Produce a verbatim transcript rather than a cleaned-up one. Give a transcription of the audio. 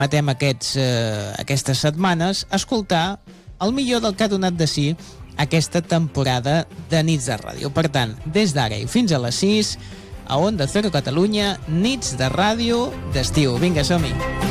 matem aquests, eh, aquestes setmanes a escoltar el millor del que ha donat de si aquesta temporada de Nits de Ràdio. Per tant, des d'ara i fins a les sis, a Onda Cero Catalunya, Nits de Ràdio d'estiu. Vinga, som-hi!